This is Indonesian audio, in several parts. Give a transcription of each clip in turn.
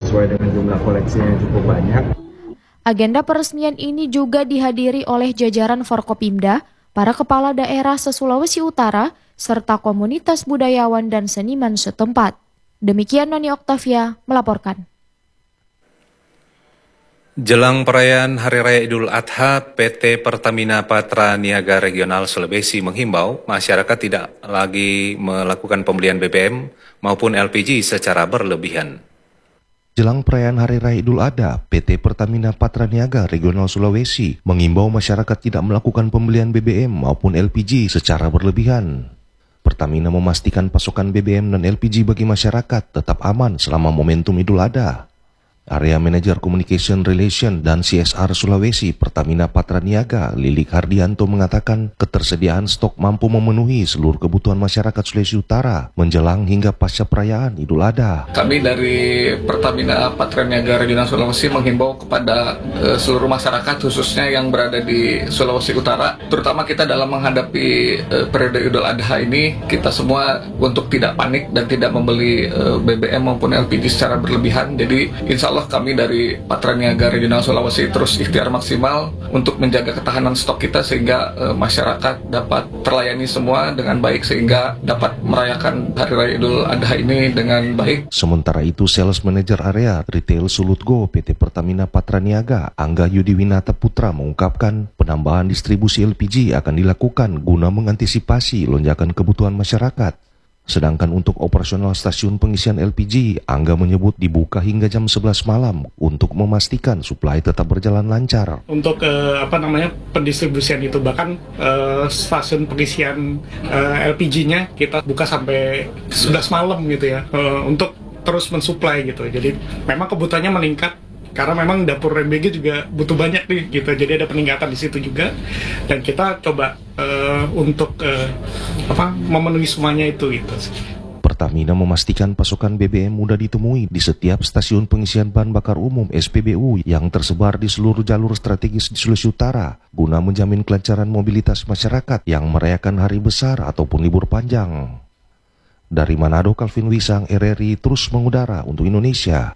sesuai dengan jumlah koleksi yang cukup banyak. Agenda peresmian ini juga dihadiri oleh jajaran Forkopimda, para kepala daerah se-Sulawesi Utara, serta komunitas budayawan dan seniman setempat. Demikian Nani Oktavia melaporkan. Jelang perayaan Hari Raya Idul Adha, PT Pertamina Patra Niaga Regional Sulawesi menghimbau masyarakat tidak lagi melakukan pembelian BBM maupun LPG secara berlebihan. Jelang perayaan Hari Raya Idul Adha, PT Pertamina Patra Niaga Regional Sulawesi mengimbau masyarakat tidak melakukan pembelian BBM maupun LPG secara berlebihan. Pertamina memastikan pasokan BBM dan LPG bagi masyarakat tetap aman selama momentum Idul Adha. Area Manager Communication Relation dan CSR Sulawesi Pertamina Patra Niaga, Lilik Hardianto mengatakan ketersediaan stok mampu memenuhi seluruh kebutuhan masyarakat Sulawesi Utara menjelang hingga pasca perayaan Idul Adha. Kami dari Pertamina Patra Niaga Regional Sulawesi menghimbau kepada seluruh masyarakat khususnya yang berada di Sulawesi Utara, terutama kita dalam menghadapi periode Idul Adha ini, kita semua untuk tidak panik dan tidak membeli BBM maupun LPG secara berlebihan. Jadi insya Allah kami dari Patra Niaga Regional Sulawesi terus ikhtiar maksimal untuk menjaga ketahanan stok kita sehingga masyarakat dapat terlayani semua dengan baik sehingga dapat merayakan Hari Raya Idul Adha ini dengan baik. Sementara itu, Sales Manager Area Retail Sulutgo PT Pertamina Patra Niaga, Angga Yudiwinata Putra mengungkapkan penambahan distribusi LPG akan dilakukan guna mengantisipasi lonjakan kebutuhan masyarakat. Sedangkan untuk operasional stasiun pengisian LPG, Angga menyebut dibuka hingga jam 11 malam untuk memastikan suplai tetap berjalan lancar. Untuk pendistribusian itu, bahkan stasiun pengisian LPG-nya kita buka sampai 11 malam gitu ya, untuk terus mensuplai gitu. Jadi memang kebutuhannya meningkat karena memang dapur MBG juga butuh banyak nih gitu, jadi ada peningkatan di situ juga dan kita coba untuk memenuhi semuanya itu gitu. Pertamina memastikan pasokan BBM mudah ditemui di setiap stasiun pengisian bahan bakar umum SPBU yang tersebar di seluruh jalur strategis di Sulawesi Utara guna menjamin kelancaran mobilitas masyarakat yang merayakan hari besar ataupun libur panjang. Dari Manado, Calvin Wisang, RRI terus mengudara untuk Indonesia.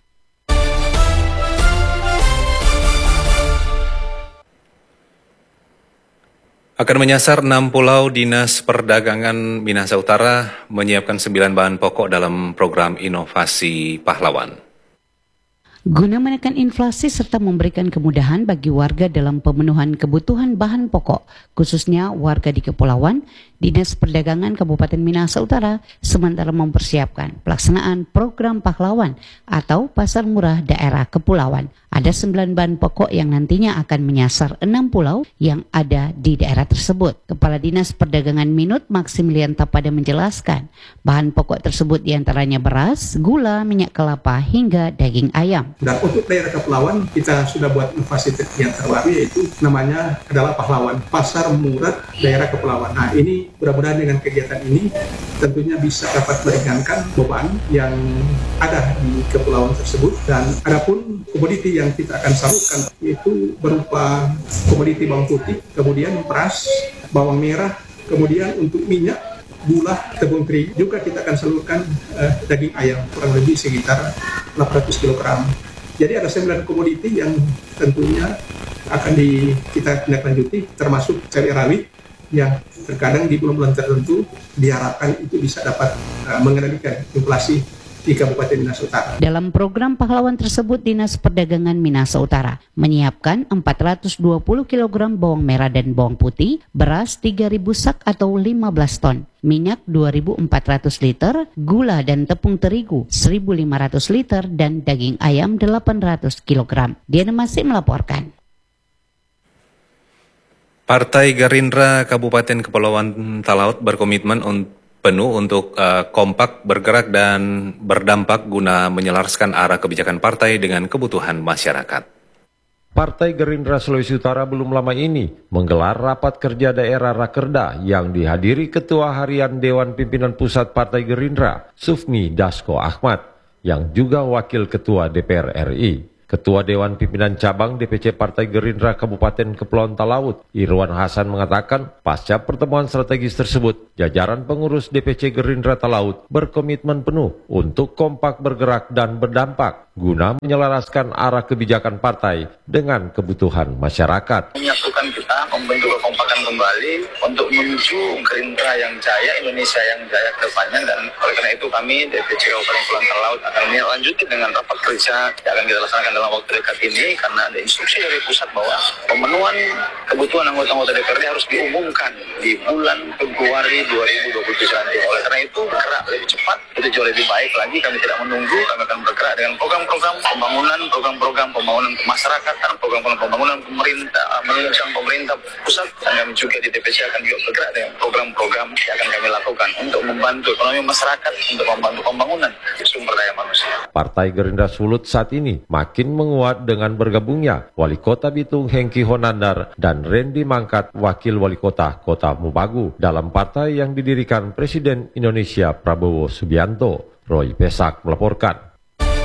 Akan menyasar 6 pulau, Dinas Perdagangan Minahasa Utara menyiapkan 9 bahan pokok dalam program inovasi pahlawan. Guna menekan inflasi serta memberikan kemudahan bagi warga dalam pemenuhan kebutuhan bahan pokok, khususnya warga di kepulauan, Dinas Perdagangan Kabupaten Minahasa Utara sementara mempersiapkan pelaksanaan program pahlawan atau pasar murah daerah kepulauan. Ada 9 bahan pokok yang nantinya akan menyasar 6 pulau yang ada di daerah tersebut. Kepala Dinas Perdagangan Minut Maximilian Tapada menjelaskan, bahan pokok tersebut diantaranya beras, gula, minyak kelapa, hingga daging ayam. Dan untuk daerah kepulauan kita sudah buat inovasi yang terbaru, yaitu namanya adalah pahlawan, pasar murah daerah kepulauan. Nah ini mudah-mudahan dengan kegiatan ini tentunya bisa dapat meringankan beban yang ada di kepulauan tersebut. Dan adapun komoditi yang kita akan salurkan itu berupa komoditi bawang putih, kemudian beras, bawang merah, kemudian untuk minyak, gula, tepung terigu. Juga kita akan salurkan daging ayam kurang lebih sekitar 800 kg. Jadi ada 9 komoditi yang tentunya akan kita tindak lanjuti, termasuk cabai rawit yang terkadang di bulan-bulan tertentu diharapkan itu bisa dapat mengendalikan inflasi di Kabupaten Minahasa Utara. Dalam program pahlawan tersebut, Dinas Perdagangan Minahasa Utara menyiapkan 420 kg bawang merah dan bawang putih, beras 3.000 sak atau 15 ton, minyak 2.400 liter, gula dan tepung terigu 1.500 liter, dan daging ayam 800 kg. Diana masih melaporkan. Partai Gerindra Kabupaten Kepulauan Talaut berkomitmen penuh untuk kompak, bergerak, dan berdampak guna menyelaraskan arah kebijakan partai dengan kebutuhan masyarakat. Partai Gerindra Sulawesi Utara belum lama ini menggelar rapat kerja daerah Rakerda yang dihadiri Ketua Harian Dewan Pimpinan Pusat Partai Gerindra, Sufmi Dasko Ahmad, yang juga Wakil Ketua DPR RI. Ketua Dewan Pimpinan Cabang DPC Partai Gerindra Kabupaten Kepulauan Talaut, Irwan Hasan mengatakan, pasca pertemuan strategis tersebut, jajaran pengurus DPC Gerindra Talaut berkomitmen penuh untuk kompak bergerak dan berdampak guna menyelaraskan arah kebijakan partai dengan kebutuhan masyarakat. Menyatukan kita, membentuk kekompakan kembali untuk menuju Gerindra yang jaya, Indonesia yang jaya ke depannya, dan oleh karena itu kami DPC Kabupaten Kuala Laut akan melanjutkan dengan rapat kerja yang akan kita laksanakan dalam waktu dekat ini, karena ada instruksi dari pusat bahwa pemenuhan kebutuhan anggota-anggota DPRD harus diumumkan di bulan Februari 2027 nanti. Oleh karena itu bergerak lebih cepat, itu jauh lebih baik lagi. Kami tidak menunggu, kami akan bergerak dengan program-program pembangunan untuk masyarakat dan program-program pembangunan pemerintah, menunjang pemerintah pusat, dan kami juga di DPC akan juga bergerak dengan program-program yang akan kami lakukan untuk membantu ekonomi masyarakat, untuk membantu pembangunan sumber daya manusia. Partai Gerindra Sulut saat ini makin menguat dengan bergabungnya Wali Kota Bitung Hengki Honandar dan Randy Mangkat, Wakil Wali Kota Kota Mubagu, dalam partai yang didirikan Presiden Indonesia Prabowo Subianto. Roy Pesak melaporkan.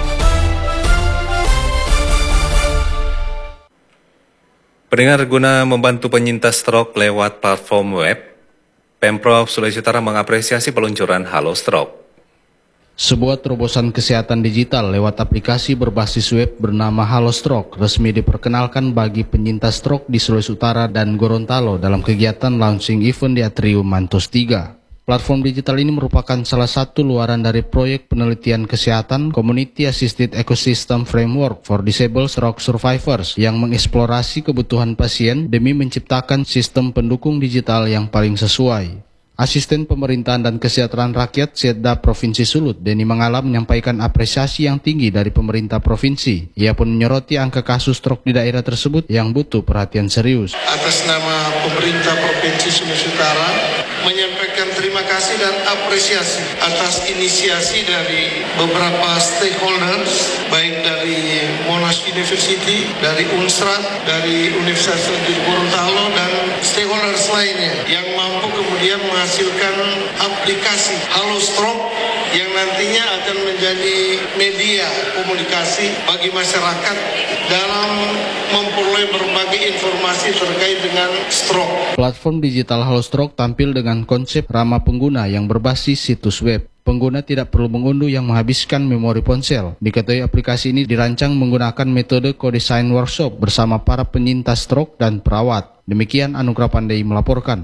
Pendengar, guna membantu penyintas stroke lewat platform web, Pemprov Sulawesi Utara mengapresiasi peluncuran Halo Stroke. Sebuah terobosan kesehatan digital lewat aplikasi berbasis web bernama Halo Stroke resmi diperkenalkan bagi penyintas stroke di Sulawesi Utara dan Gorontalo dalam kegiatan launching event di Atrium Mantos 3. Platform digital ini merupakan salah satu luaran dari proyek penelitian kesehatan Community Assisted Ecosystem Framework for Disabled Stroke Survivors yang mengeksplorasi kebutuhan pasien demi menciptakan sistem pendukung digital yang paling sesuai. Asisten Pemerintahan dan Kesejahteraan Rakyat Setda Provinsi Sulut, Denny Mangala, menyampaikan apresiasi yang tinggi dari pemerintah provinsi. Ia pun menyoroti angka kasus stroke di daerah tersebut yang butuh perhatian serius. Atas nama pemerintah Provinsi Sulawesi Utara, menyampaikan terima kasih dan apresiasi atas inisiasi dari beberapa stakeholders, baik dari Monash University, dari UNSRAT, dari Universitas Gorontalo, dan stakeholders lainnya yang mampu kemudian menghasilkan aplikasi Halo Stroke yang nantinya akan menjadi media komunikasi bagi masyarakat dalam memperoleh berbagai informasi terkait dengan stroke. Platform digital Halo Stroke tampil dengan konsep ramah pengguna yang berbasis situs web. Pengguna tidak perlu mengunduh yang menghabiskan memori ponsel. Diketahui aplikasi ini dirancang menggunakan metode co-design workshop bersama para penyintas stroke dan perawat. Demikian Anugrah Pandai melaporkan.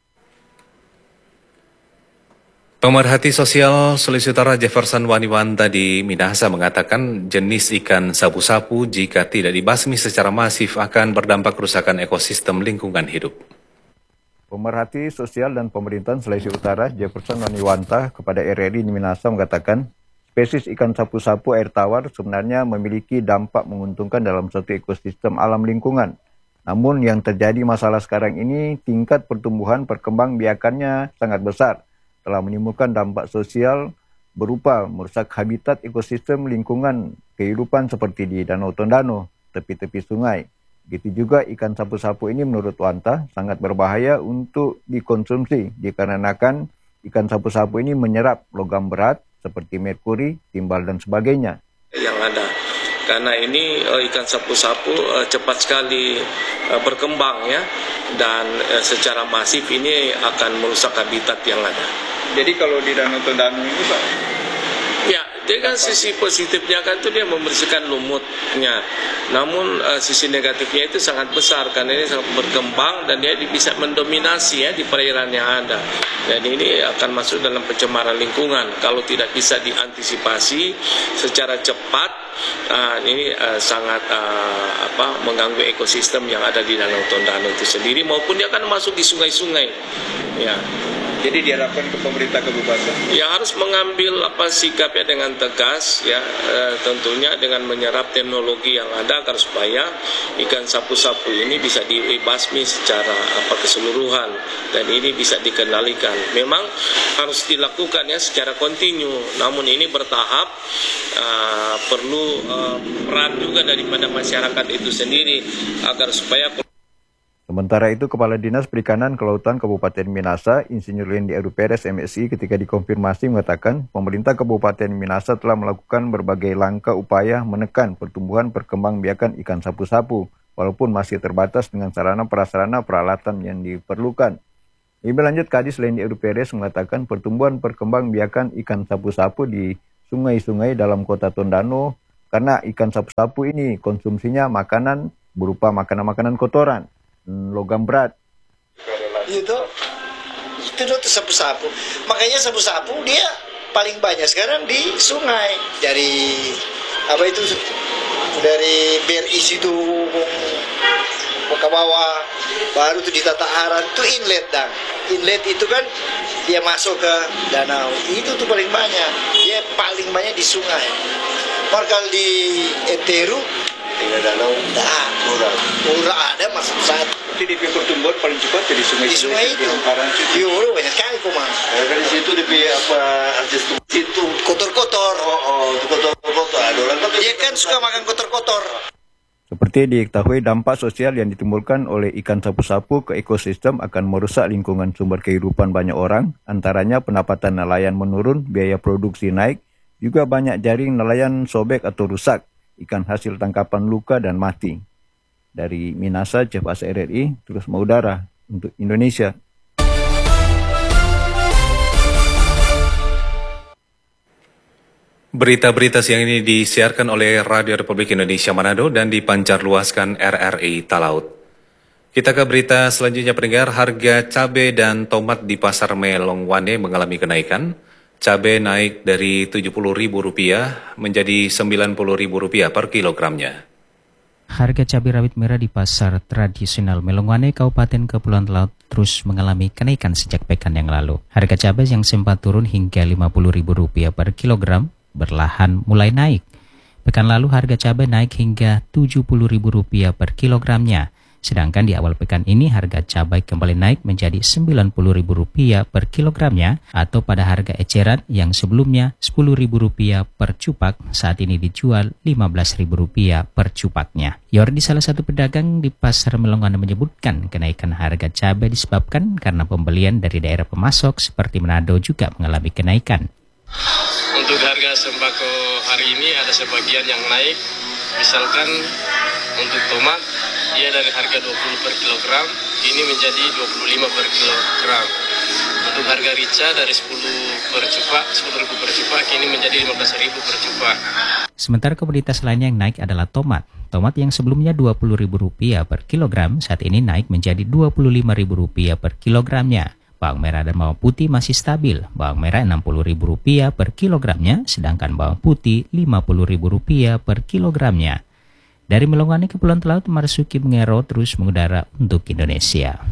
Pemerhati Sosial Sulawesi Utara Jefferson Waniwanta di Minahasa mengatakan jenis ikan sapu-sapu jika tidak dibasmi secara masif akan berdampak kerusakan ekosistem lingkungan hidup. Pemerhati Sosial dan Pemerintahan Sulawesi Utara Jefferson Waniwanta kepada RRI di Minahasa mengatakan spesies ikan sapu-sapu air tawar sebenarnya memiliki dampak menguntungkan dalam suatu ekosistem alam lingkungan. Namun yang terjadi masalah sekarang ini tingkat pertumbuhan perkembangbiakannya sangat besar, telah menimbulkan dampak sosial berupa merusak habitat ekosistem lingkungan kehidupan seperti di Danau Tondano, tepi-tepi sungai. Begitu juga ikan sapu-sapu ini menurut Wanta sangat berbahaya untuk dikonsumsi dikarenakan ikan sapu-sapu ini menyerap logam berat seperti merkuri, timbal dan sebagainya. Yang ada karena ini ikan sapu-sapu cepat sekali berkembang ya, dan secara masif ini akan merusak habitat yang ada. Jadi kalau di Danau Tondano ini Pak? Ya, dia kan sisi positifnya kan itu dia membersihkan lumutnya. Namun sisi negatifnya itu sangat besar karena ini sangat berkembang dan dia bisa mendominasi ya di perairan yang ada. Dan ini akan masuk dalam pencemaran lingkungan kalau tidak bisa diantisipasi secara cepat. Ini sangat mengganggu ekosistem yang ada di Danau Tondano itu sendiri maupun dia akan masuk di sungai-sungai. Ya. Jadi diharapkan ke pemerintah kabupaten yang harus mengambil sikapnya dengan tegas ya, tentunya dengan menyerap teknologi yang ada agar supaya ikan sapu-sapu ini bisa dibasmi secara keseluruhan dan ini bisa dikendalikan. Memang harus dilakukan ya secara kontinu, namun ini bertahap, perlu peran juga daripada masyarakat itu sendiri agar supaya. Sementara itu, Kepala Dinas Perikanan Kelautan Kabupaten Minahasa, Insinyur Randy Aduperes MSI ketika dikonfirmasi mengatakan pemerintah Kabupaten Minahasa telah melakukan berbagai langkah upaya menekan pertumbuhan perkembangbiakan ikan sapu-sapu, walaupun masih terbatas dengan sarana prasarana peralatan yang diperlukan. Lebih lanjut, Kadis Randy Aduperes mengatakan pertumbuhan perkembangbiakan ikan sapu-sapu di sungai-sungai dalam kota Tondano, karena ikan sapu-sapu ini konsumsinya makanan berupa makanan-makanan kotoran, logam berat. Itu sapu-sapu. Makanya sapu-sapu dia paling banyak sekarang di sungai. Dari BRI situ ke bawah, baru tuh di Tata Haran tuh inlet Inlet itu kan dia masuk ke danau. Itu tuh paling banyak. Dia paling banyak di sungai. Kalau di Enteru danau murah ada masuk saat. Jadi di pertumbuhan paling cepat di sungai. Di sungai itu. Iya, banyak sekali Komang. Dari situ itu kotor-kotor. Itu kotor-kotor. Dia kan suka makan kotor-kotor. Seperti diketahui, dampak sosial yang ditimbulkan oleh ikan sapu-sapu ke ekosistem akan merusak lingkungan sumber kehidupan banyak orang, antaranya pendapatan nelayan menurun, biaya produksi naik, juga banyak jaring nelayan sobek atau rusak, ikan hasil tangkapan luka dan mati. Dari Minasa, Chef Asa RRI, terus mengudara untuk Indonesia. Berita-berita siang ini disiarkan oleh Radio Republik Indonesia Manado dan dipancarluaskan RRI Talaut. Kita ke berita selanjutnya, pendengar. Harga cabai dan tomat di Pasar Melongwane mengalami kenaikan. Cabai naik dari Rp70.000 menjadi Rp90.000 per kilogramnya. Harga cabai rawit merah di pasar tradisional Melongwane, Kabupaten Kepulauan Talaut terus mengalami kenaikan sejak pekan yang lalu. Harga cabai yang sempat turun hingga Rp50.000 per kilogram berlahan mulai naik. Pekan lalu harga cabai naik hingga Rp70.000 per kilogramnya. Sedangkan di awal pekan ini harga cabai kembali naik menjadi Rp90.000 per kilogramnya, atau pada harga eceran yang sebelumnya Rp10.000 per cupak, saat ini dijual Rp15.000 per cupaknya. Yordi, salah satu pedagang di Pasar Melongwane, menyebutkan kenaikan harga cabai disebabkan karena pembelian dari daerah pemasok seperti Manado juga mengalami kenaikan. Untuk harga sembako hari ini ada sebagian yang naik, misalkan untuk tomat dia dari harga 20 per kilogram ini menjadi 25 per kilogram. Untuk harga rica dari 10.000 per cupak ini menjadi 15.000 per cupak. Sementara komoditas lainnya yang naik adalah tomat. Tomat yang sebelumnya Rp20.000 per kilogram saat ini naik menjadi Rp25.000 per kilogramnya. Bawang merah dan bawang putih masih stabil. Bawang merah Rp60.000 per kilogramnya, sedangkan bawang putih Rp50.000 per kilogramnya. Dari Melongwane, Kepulauan Talaut, Marsuki Mengero terus mengudara untuk Indonesia.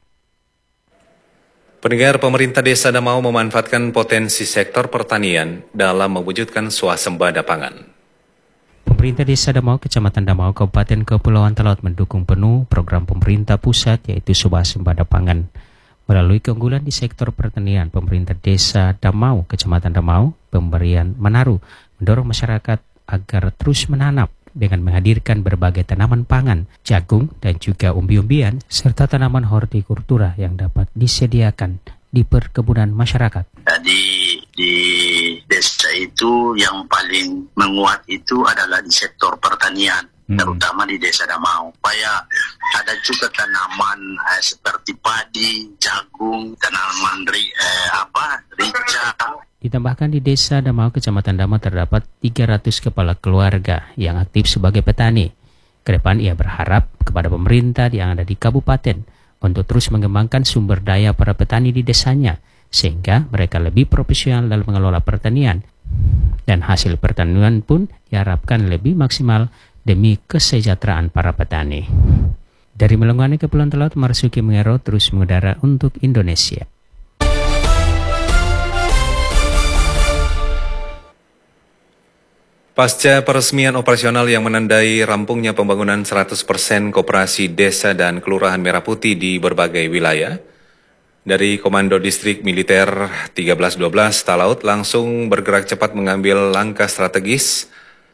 Pendengar, pemerintah Desa Damau memanfaatkan potensi sektor pertanian dalam mewujudkan swasembada pangan. Pemerintah Desa Damau, Kecamatan Damau, Kabupaten Kepulauan Talaut mendukung penuh program pemerintah pusat yaitu swasembada pangan. Melalui keunggulan di sektor pertanian, pemerintah Desa Damau, Kecamatan Damau, pemberian Menaru, mendorong masyarakat agar terus menanam dengan menghadirkan berbagai tanaman pangan, jagung, dan juga umbi-umbian, serta tanaman hortikultura yang dapat disediakan di perkebunan masyarakat. Jadi di desa itu yang paling menguat itu adalah di sektor pertanian. Terutama di Desa Damau, supaya ada juga tanaman seperti padi, jagung, tanaman rica. Ditambahkan di Desa Damau, Kecamatan Damau terdapat 300 kepala keluarga yang aktif sebagai petani. Kedepan ia berharap kepada pemerintah yang ada di kabupaten untuk terus mengembangkan sumber daya para petani di desanya, sehingga mereka lebih profesional dalam mengelola pertanian. Dan hasil pertanian pun diharapkan lebih maksimal demi kesejahteraan para petani. Dari Melongwane, Kepulauan Talaut, Marsuki Mengero terus mengudara untuk Indonesia. Pasca peresmian operasional yang menandai rampungnya pembangunan 100% koperasi desa dan kelurahan Merah Putih di berbagai wilayah, dari Komando Distrik Militer 1312 Talaut langsung bergerak cepat mengambil langkah strategis.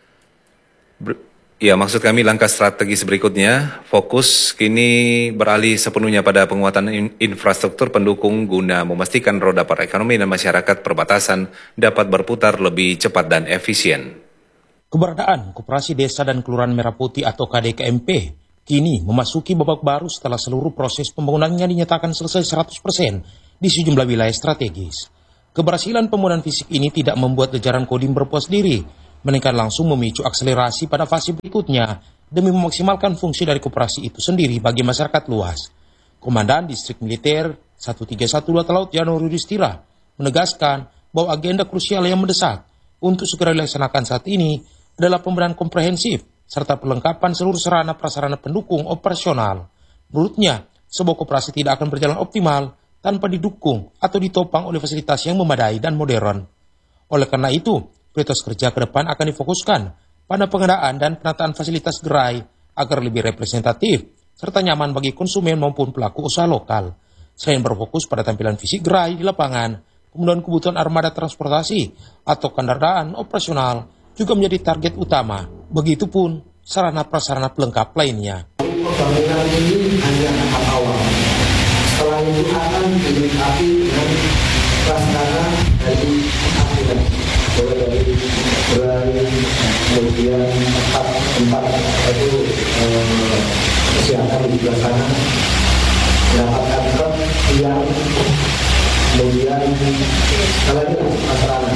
Langkah strategis berikutnya, fokus kini beralih sepenuhnya pada penguatan infrastruktur pendukung guna memastikan roda perekonomian dan masyarakat perbatasan dapat berputar lebih cepat dan efisien. Keberadaan Koperasi Desa dan Kelurahan Merah Putih atau KDKMP kini memasuki babak baru setelah seluruh proses pembangunannya dinyatakan selesai 100% di sejumlah wilayah strategis. Keberhasilan pembangunan fisik ini tidak membuat jajaran Kodim berpuas diri. melainkan langsung memicu akselerasi pada fase berikutnya demi memaksimalkan fungsi dari koperasi itu sendiri bagi masyarakat luas. Komandan Distrik Militer 1312 Talaut Yano Yudhistira menegaskan bahwa agenda krusial yang mendesak untuk segera dilaksanakan saat ini adalah pemberian komprehensif serta perlengkapan seluruh sarana prasarana pendukung operasional. Menurutnya, sebuah koperasi tidak akan berjalan optimal tanpa didukung atau ditopang oleh fasilitas yang memadai dan modern. Oleh karena itu, prioritas kerja ke depan akan difokuskan pada pengadaan dan penataan fasilitas gerai agar lebih representatif serta nyaman bagi konsumen maupun pelaku usaha lokal. Selain berfokus pada tampilan fisik gerai di lapangan, kemudian kebutuhan armada transportasi atau kendaraan operasional juga menjadi target utama. Begitupun sarana prasarana pelengkap lainnya. Pembangunan ini hanya tahap awal. Setelah itu akan dilengkapi dengan prasarana dari pengadilan, mulai dari gerai, kemudian tempat itu kesehatan di sebelah sana, mendapatkan truk yang kemudian lagi prasarana.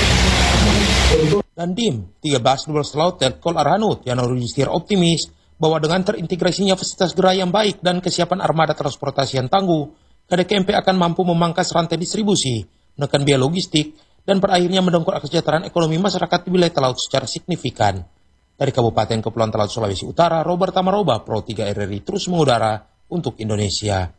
Dandim 1312 Laut Letkol Arhanud Yano Yudhistira optimis bahwa dengan terintegrasinya fasilitas gerai yang baik dan kesiapan armada transportasi yang tangguh, KDKMP akan mampu memangkas rantai distribusi, menekan biaya logistik, dan pada akhirnya mendongkrak kesejahteraan ekonomi masyarakat di wilayah Talaut secara signifikan. Dari Kabupaten Kepulauan Talaut Sulawesi Utara, Robert Tamaroba, Pro 3 RRI terus mengudara untuk Indonesia.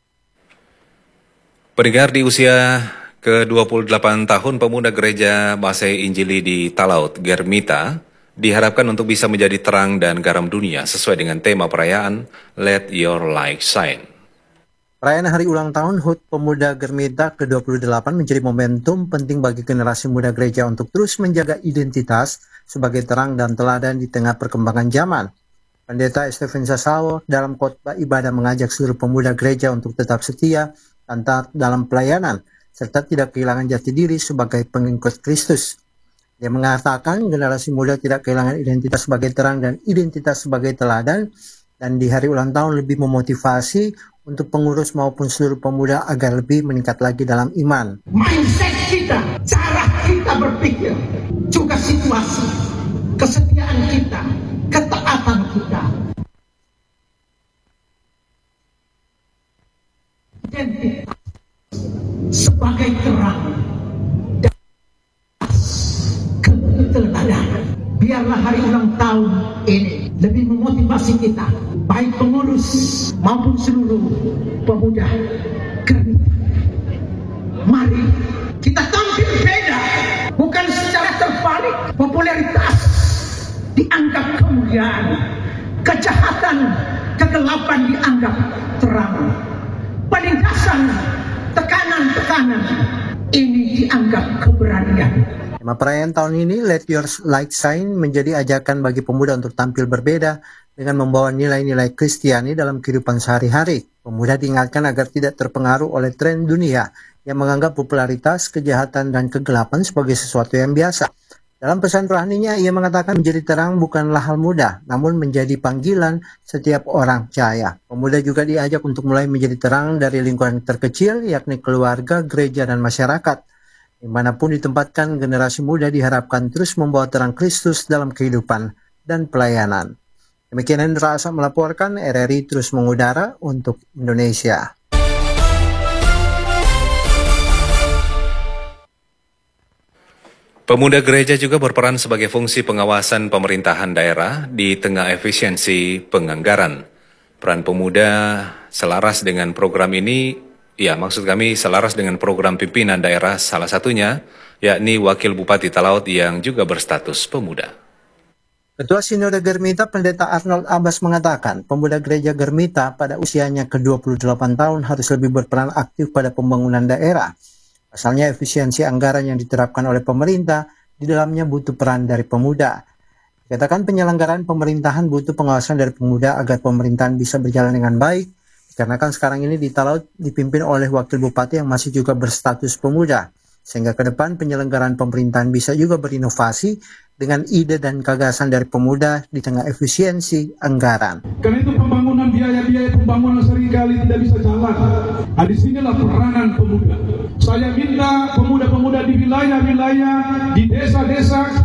Pendengar, di usia ke-28 tahun, pemuda gereja Masai Injili di Talaut, Germita, diharapkan untuk bisa menjadi terang dan garam dunia sesuai dengan tema perayaan Let Your Light Shine. Perayaan hari ulang tahun HUT Pemuda Germita ke-28 menjadi momentum penting bagi generasi muda gereja untuk terus menjaga identitas sebagai terang dan teladan di tengah perkembangan zaman. Pendeta Stephen Sasawo dalam khotbah ibadah mengajak seluruh pemuda gereja untuk tetap setia dan taat dalam pelayanan, serta tidak kehilangan jati diri sebagai pengikut Kristus. Dia mengatakan generasi muda tidak kehilangan identitas sebagai terang dan identitas sebagai teladan, dan di hari ulang tahun lebih memotivasi untuk pengurus maupun seluruh pemuda agar lebih meningkat lagi dalam iman. Mindset kita, cara kita berpikir, juga situasi, kesetiaan kita, ketaatan kita. Identitas sebagai terang dan keteladanan. Biarlah hari ulang tahun ini lebih memotivasi kita, baik pengurus maupun seluruh pemuda Germita. Mari kita tampil beda, bukan secara terbalik. Popularitas dianggap kemuliaan, kejahatan, kegelapan dianggap terang, penindasan, tekanan ini dianggap keberanian. Tema perayaan tahun ini, Let Your Light Shine, menjadi ajakan bagi pemuda untuk tampil berbeda dengan membawa nilai-nilai Kristiani dalam kehidupan sehari-hari. Pemuda diingatkan agar tidak terpengaruh oleh tren dunia yang menganggap popularitas, kejahatan, dan kegelapan sebagai sesuatu yang biasa. Dalam pesan rohaninya, ia mengatakan menjadi terang bukanlah hal mudah, namun menjadi panggilan setiap orang percaya. Pemuda juga diajak untuk mulai menjadi terang dari lingkungan terkecil, yakni keluarga, gereja, dan masyarakat. Dimanapun ditempatkan, generasi muda diharapkan terus membawa terang Kristus dalam kehidupan dan pelayanan. Demikian Hendra Asam melaporkan, RRI terus mengudara untuk Indonesia. Pemuda gereja juga berperan sebagai fungsi pengawasan pemerintahan daerah di tengah efisiensi penganggaran. Peran pemuda selaras dengan program ini, maksud kami selaras dengan program pimpinan daerah, salah satunya yakni Wakil Bupati Talaut yang juga berstatus pemuda. Ketua Sinode Germita Pendeta Arnold Abbas mengatakan, pemuda gereja Germita pada usianya ke-28 tahun harus lebih berperan aktif pada pembangunan daerah. Pasalnya efisiensi anggaran yang diterapkan oleh pemerintah di dalamnya butuh peran dari pemuda. Dikatakan penyelenggaraan pemerintahan butuh pengawasan dari pemuda agar pemerintahan bisa berjalan dengan baik. Karena kan sekarang ini di Talaut dipimpin oleh wakil bupati yang masih juga berstatus pemuda. Sehingga ke depan penyelenggaraan pemerintahan bisa juga berinovasi dengan ide dan gagasan dari pemuda di tengah efisiensi anggaran. Karena itu pembangunan biaya-biaya pembangunan seringkali tidak bisa jalan. Nah, disinilah peranan pemuda. Saya minta pemuda-pemuda di wilayah-wilayah, di desa-desa,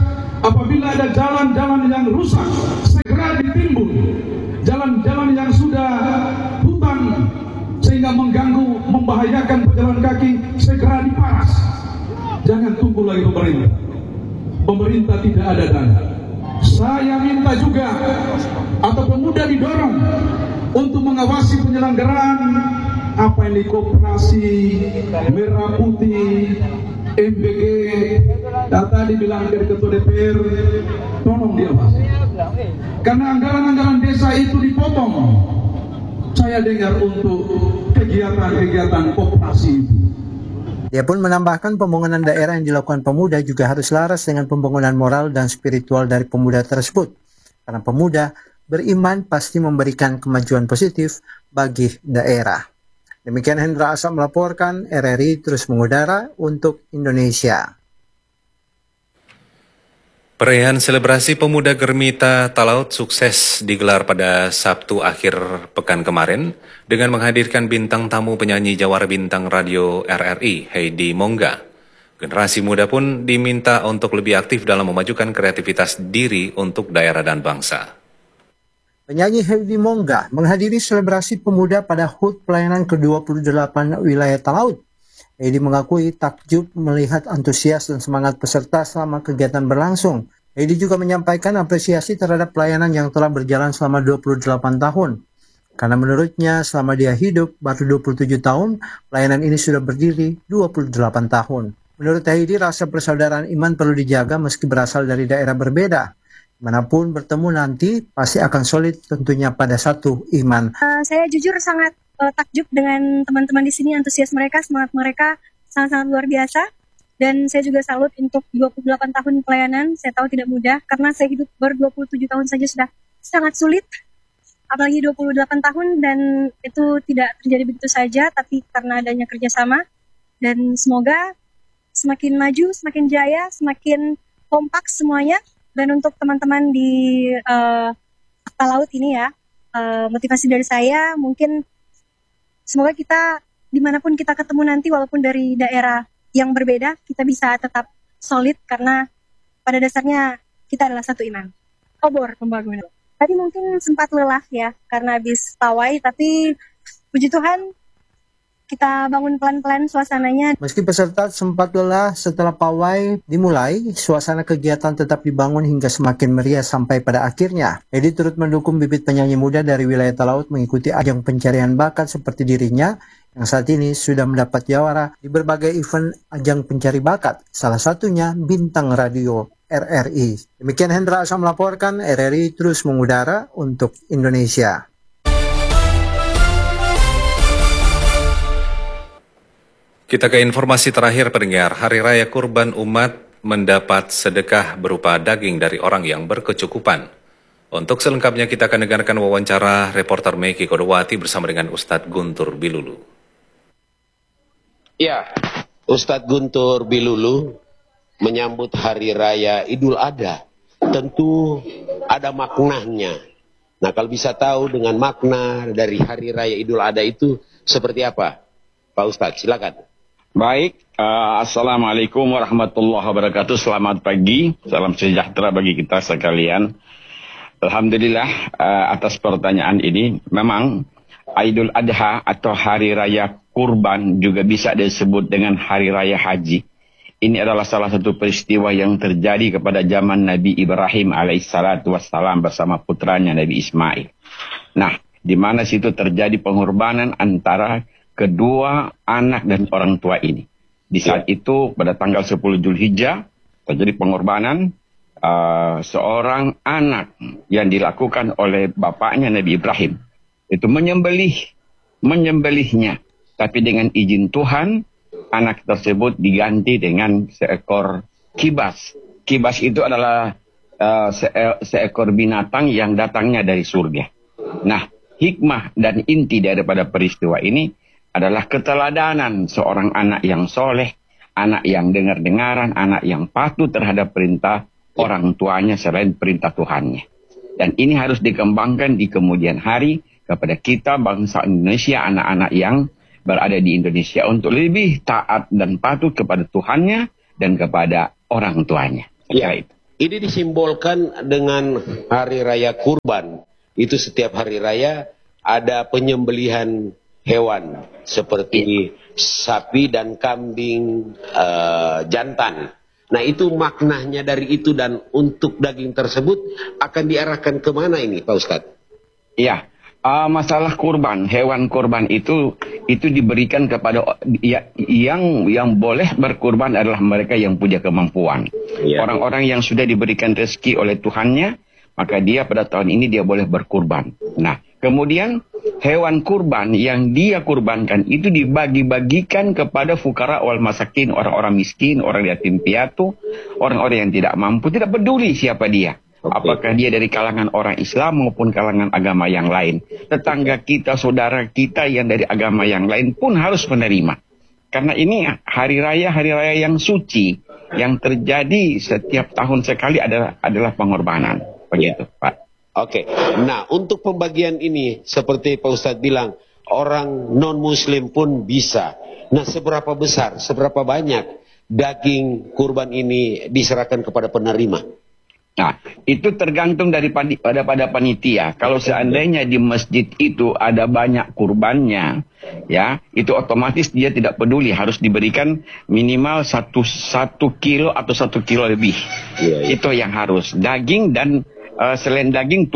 Apabila ada jalan-jalan yang rusak, segera ditimbun. Jalan-jalan yang sudah hutan sehingga mengganggu, membahayakan pejalan kaki, segera diparas. Jangan tunggu lagi pemerintah. Pemerintah tidak ada dana. Saya minta juga atau pemuda didorong untuk mengawasi penyelenggaraan apa ini koperasi merah putih, MBG, data dibilang dari ketua DPR, tolong diawasi. Karena anggaran-anggaran desa itu dipotong. Saya dengar untuk kegiatan-kegiatan koperasi itu. Dia pun menambahkan pembangunan daerah yang dilakukan pemuda juga harus laras dengan pembangunan moral dan spiritual dari pemuda tersebut. Karena pemuda beriman pasti memberikan kemajuan positif bagi daerah. Demikian Hendra Asam melaporkan, RRI terus mengudara untuk Indonesia. Perayaan selebrasi Pemuda Germita Talaut sukses digelar pada Sabtu akhir pekan kemarin dengan menghadirkan bintang tamu penyanyi Jawara Bintang Radio RRI, Heidi Mongga. Generasi muda pun diminta untuk lebih aktif dalam memajukan kreativitas diri untuk daerah dan bangsa. Penyanyi Heidi Mongga menghadiri selebrasi pemuda pada HUT pelayanan ke-28 wilayah Talaut. Heidi mengakui takjub melihat antusias dan semangat peserta selama kegiatan berlangsung. Heidi juga menyampaikan apresiasi terhadap pelayanan yang telah berjalan selama 28 tahun. Karena menurutnya selama dia hidup baru 27 tahun, pelayanan ini sudah berdiri 28 tahun. Menurut Heidi, rasa persaudaraan iman perlu dijaga meski berasal dari daerah berbeda. Manapun bertemu nanti pasti akan solid tentunya pada satu iman. Saya jujur sangat takjub dengan teman-teman di sini, antusias mereka, semangat mereka sangat-sangat luar biasa. Dan saya juga salut untuk 28 tahun pelayanan. Saya tahu tidak mudah karena saya hidup baru 27 tahun saja sudah sangat sulit. Apalagi 28 tahun dan itu tidak terjadi begitu saja, tapi karena adanya kerjasama. Dan semoga semakin maju, semakin jaya, semakin kompak semuanya. Dan untuk teman-teman di Talaut ini ya, motivasi dari saya mungkin semoga kita dimanapun kita ketemu nanti walaupun dari daerah yang berbeda, kita bisa tetap solid karena pada dasarnya kita adalah satu iman. Obor pembangunan. Tadi mungkin sempat lelah ya karena habis pawai, tapi puji Tuhan kita bangun pelan-pelan suasananya. Meski peserta sempat lelah setelah pawai dimulai, suasana kegiatan tetap dibangun hingga semakin meriah sampai pada akhirnya. Heidi turut mendukung bibit penyanyi muda dari wilayah Talaut mengikuti ajang pencarian bakat seperti dirinya yang saat ini sudah mendapat jawara di berbagai event ajang pencari bakat, salah satunya Bintang Radio RRI. Demikian Hendra Asam melaporkan, RRI terus mengudara untuk Indonesia. Kita ke informasi terakhir pendengar. Hari Raya Kurban Umat mendapat sedekah berupa daging dari orang yang berkecukupan. Untuk selengkapnya kita akan dengarkan wawancara reporter Meki Kodowati bersama dengan Ustadz Guntur Bilulu. Ya, Ustadz Guntur Bilulu menyambut Hari Raya Idul Adha. Tentu ada maknanya. Nah, kalau bisa tahu dengan makna dari Hari Raya Idul Adha itu seperti apa? Pak Ustadz, silakan. Baik, Assalamualaikum warahmatullahi wabarakatuh. Selamat pagi, salam sejahtera bagi kita sekalian. Alhamdulillah atas pertanyaan ini. Memang Idul Adha atau Hari Raya Kurban juga bisa disebut dengan Hari Raya Haji. Ini adalah salah satu peristiwa yang terjadi kepada zaman Nabi Ibrahim alaihissalatu wassalam bersama putranya Nabi Ismail. Nah, di mana situ terjadi pengorbanan antara kedua anak dan orang tua ini. Di saat itu pada tanggal 10 Zulhijjah terjadi pengorbanan seorang anak yang dilakukan oleh bapaknya Nabi Ibrahim. Itu menyembelihnya. Tapi dengan izin Tuhan, anak tersebut diganti dengan seekor kibas. Kibas itu adalah seekor binatang yang datangnya dari surga. Nah, hikmah dan inti daripada peristiwa ini adalah keteladanan seorang anak yang soleh, anak yang dengar-dengaran, anak yang patuh terhadap perintah orang tuanya selain perintah Tuhannya. Dan ini harus dikembangkan di kemudian hari kepada kita bangsa Indonesia, anak-anak yang berada di Indonesia untuk lebih taat dan patuh kepada Tuhannya dan kepada orang tuanya. Ya, Ini disimbolkan dengan hari raya kurban. Itu setiap hari raya ada penyembelihan hewan seperti sapi dan kambing jantan. Nah itu maknanya dari itu, dan untuk daging tersebut akan diarahkan kemana ini Pak Ustadz? Ya, masalah kurban, hewan kurban itu diberikan kepada yang boleh berkurban adalah mereka yang punya kemampuan. Orang-orang yang sudah diberikan rezeki oleh Tuhannya, maka dia pada tahun ini dia boleh berkurban. Nah, kemudian hewan kurban yang dia kurbankan itu dibagi-bagikan kepada fukara wal masakin, orang-orang miskin, orang yatim piatu, orang-orang yang tidak mampu, tidak peduli siapa dia. Apakah dia dari kalangan orang Islam maupun kalangan agama yang lain. Tetangga kita, saudara kita yang dari agama yang lain pun harus menerima. Karena ini hari raya yang suci, yang terjadi setiap tahun sekali adalah pengorbanan. Begitu, Pak. Oke. Nah, untuk pembagian ini seperti Pak Ustadz bilang, orang non-muslim pun bisa. Nah, seberapa besar, seberapa banyak daging kurban ini diserahkan kepada penerima? Nah, itu tergantung pada panitia. Kalau seandainya di masjid itu ada banyak kurbannya, ya, itu otomatis dia tidak peduli, harus diberikan minimal 1 kilo atau 1 kilo lebih. Itu yang harus. Daging dan selain daging,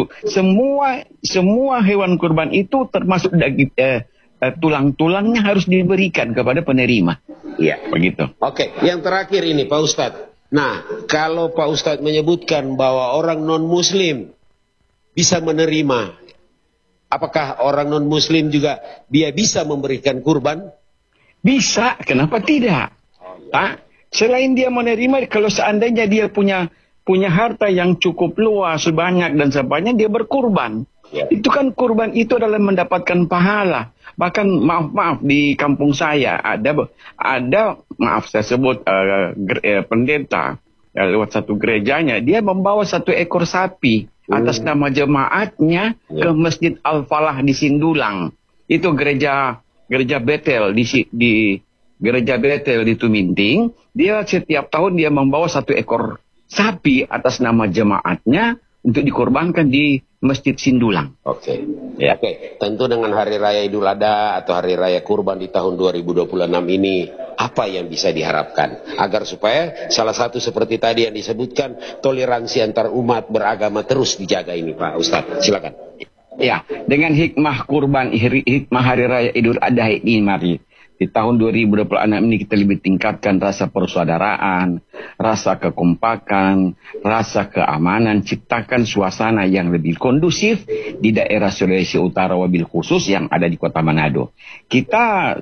semua hewan kurban itu termasuk daging, tulang-tulangnya harus diberikan kepada penerima. Iya, begitu. Oke, yang terakhir ini Pak Ustadz. Nah, kalau Pak Ustadz menyebutkan bahwa orang non-muslim bisa menerima, apakah orang non-muslim juga dia bisa memberikan kurban? Bisa, kenapa tidak? Selain dia menerima, kalau seandainya dia punya harta yang cukup luas, banyak dan sebagainya, dia berkurban. Itu kan kurban itu adalah mendapatkan pahala. Bahkan maaf di kampung saya ada maaf saya sebut pendeta lewat satu gerejanya, dia membawa 1 ekor sapi atas nama jemaatnya ke Masjid Al-Falah di Sindulang. Itu gereja Betel di gereja Betel di Tuminting. Dia setiap tahun dia membawa 1 ekor sapi atas nama jemaatnya untuk dikorbankan di Masjid Sindulang. Oke. Tentu dengan Hari Raya Idul Adha atau Hari Raya Kurban di tahun 2026 ini, apa yang bisa diharapkan agar supaya salah satu seperti tadi yang disebutkan, toleransi antar umat beragama terus dijaga ini, Pak Ustadz. Silakan. Ya, dengan hikmah kurban, hikmah Hari Raya Idul Adha ini, mari di tahun 2026 ini kita lebih tingkatkan rasa persaudaraan, rasa kekompakan, rasa keamanan, ciptakan suasana yang lebih kondusif di daerah Sulawesi Utara wabil khusus yang ada di Kota Manado. Kita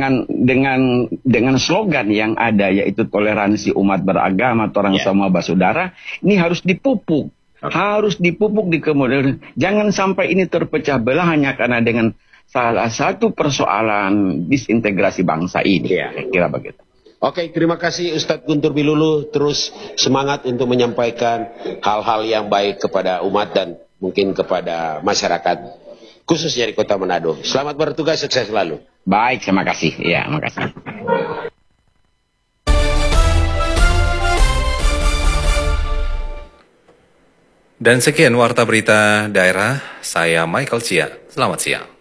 dengan slogan yang ada, yaitu toleransi umat beragama, orang semua bersaudara, ini harus dipupuk. Harus dipupuk di kemudian. Jangan sampai ini terpecah belah hanya karena dengan salah satu persoalan disintegrasi bangsa ini. Kira begitu. Oke, terima kasih Ustadz Guntur Bilulu. Terus semangat untuk menyampaikan hal-hal yang baik kepada umat dan mungkin kepada masyarakat, khususnya di Kota Manado. Selamat bertugas, sukses selalu. Baik, terima kasih. Ya, makasih. Dan sekian Warta Berita Daerah, saya Michael Cia. Selamat siang.